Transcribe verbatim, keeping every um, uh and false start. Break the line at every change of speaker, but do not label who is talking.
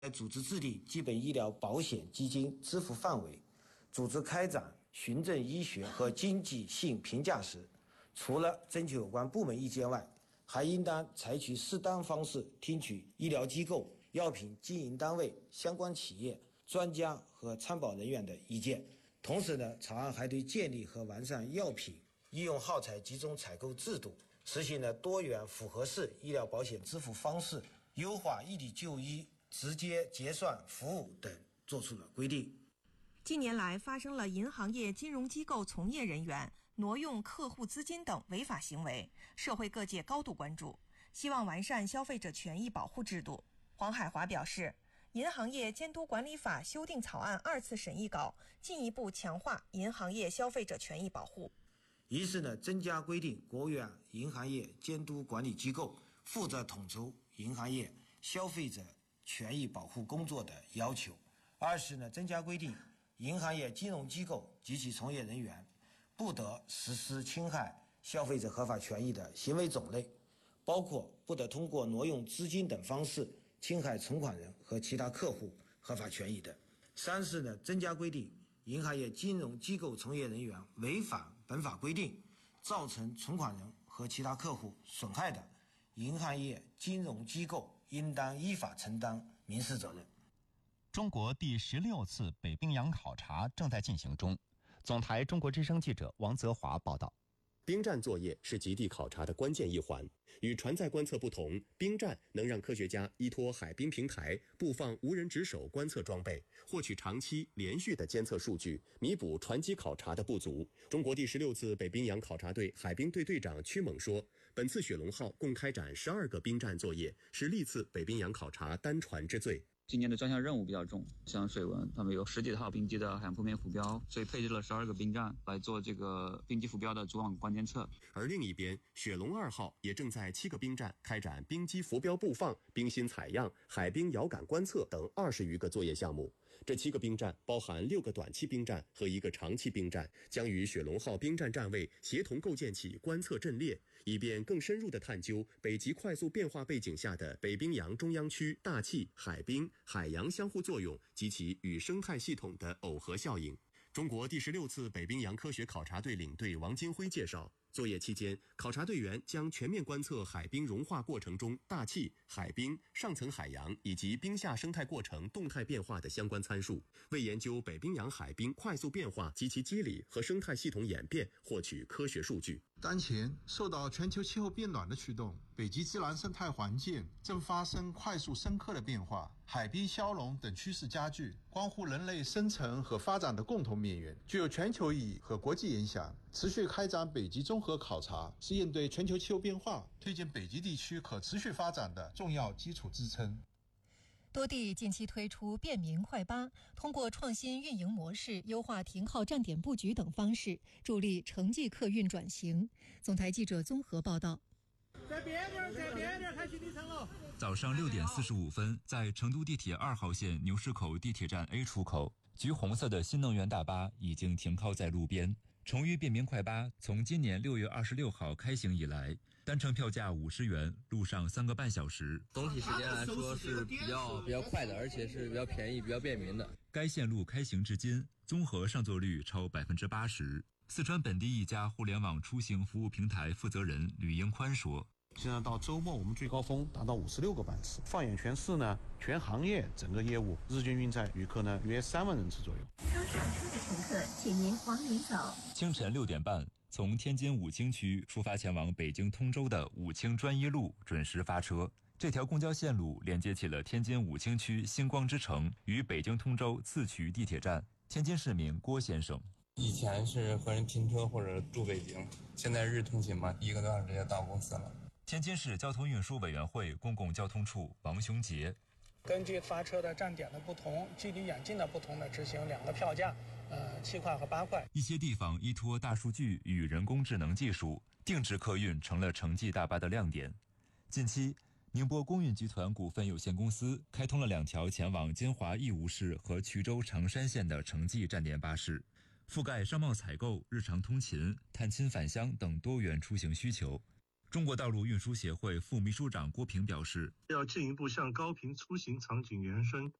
组织制定基本医疗保险基金支付范围，组织开展循证医学和经济性评价时，除了征求有关部门意见外，还应当采取适当方式听取医疗机构、药品经营单位、相关企业、专家和参保人员的意见。同时呢，草案还对建立和完善药品医用耗材集中采购制度，实行了多元复合式医疗保险支付方式，优化异地就医、直接结算服务等作出了规定。
近年来发生了银行业金融机构从业人员挪用客户资金等违法行为，社会各界高度关注，希望完善消费者权益保护制度。黄海华表示，银行业监督管理法修订草案二次审议稿进一步强化银行业消费者权益保护。
一是呢，增加规定国务院银行业监督管理机构负责统筹银行业消费者权益保护工作的要求；二是呢，增加规定银行业金融机构及其从业人员不得实施侵害消费者合法权益的行为种类，包括不得通过挪用资金等方式侵害存款人和其他客户合法权益的。三是呢，增加规定银行业金融机构从业人员违反本法规定，造成存款人和其他客户损害的，银行业金融机构应当依法承担民事责任。
中国第十六次北冰洋考察正在进行中。总台中国之声记者王泽华报道。
冰站作业是极地考察的关键一环。与船载观测不同，冰站能让科学家依托海冰平台布放无人值守观测装备，获取长期连续的监测数据，弥补船机考察的不足。中国第十六次北冰洋考察队海冰队队长屈猛说，本次雪龙号共开展十二个冰站作业，是历次北冰洋考察单船之最。
今年的专项任务比较重，像水文，他们有十几套冰机的海洋铺面浮标，所以配置了十二个冰站来做这个冰机浮标的主网关监测。
而另一边，雪龙二号也正在七个冰站开展冰机浮标布放、冰芯采样、海冰遥感观测等二十余个作业项目。这七个冰站包含六个短期冰站和一个长期冰站，将与雪龙号冰站站位协同构建起观测阵列，以便更深入地探究北极快速变化背景下的北冰洋中央区大气、海冰、海洋相互作用及其与生态系统的耦合效应。中国第十六次北冰洋科学考察队领队王金辉介绍，作业期间，考察队员将全面观测海冰融化过程中大气、海冰、上层海洋以及冰下生态过程动态变化的相关参数，为研究北冰洋海冰快速变化及其机理和生态系统演变获取科学数据。
当前，受到全球气候变暖的驱动，北极自然生态环境正发生快速深刻的变化，海冰消融等趋势加剧，关乎人类生存和发展的共同命运，具有全球意义和国际影响。持续开展北极综合考察，是应对全球气候变化、推进北极地区可持续发展的重要基础支撑。
多地近期推出便民快巴，通过创新运营模式、优化停靠站点布局等方式，助力城际客运转型。总台记者综合报道。
在边边，在边边开启里程了。
早上六点四十五分，在成都地铁二号线牛市口地铁站 A 出口，橘红色的新能源大巴已经停靠在路边。成渝便民快巴从今年六月二十六号开行以来，单程票价五十元，路上三个半小时。
总体时间来说是比较比较快的，而且是比较便宜、比较便民的。
该线路开行至今，综合上座率超百分之八十。四川本地一家互联网出行服务平台负责人吕英宽说：“
现在到周末，我们最高峰达到五十六个班次。放眼全市呢，全行业整个业务日均运载旅客呢约三万人次左右。”
刚上车的乘客，请您往里走。
清晨六点半，从天津武清区出发前往北京通州的武清专一路准时发车。这条公交线路连接起了天津武清区星光之城与北京通州自渠地铁站。天津市民郭先生：
以前是和人拼车或者住北京，现在日通勤嘛，一个多小时就到公司了。
天津市交通运输委员会公共交通处王雄杰：
根据发车的站点的不同、距离远近的不同的执行两个票价，呃，七块和八块。
一些地方依托大数据与人工智能技术，定制客运成了城际大巴的亮点。近期，宁波公运集团股份有限公司开通了两条前往金华义乌市和衢州长山县的城际站点巴士，覆盖商贸采购、日常通勤、探亲返乡等多元出行需求。 中国道路运输协会副秘书长郭平表示，
要进一步向高频出行场景延伸，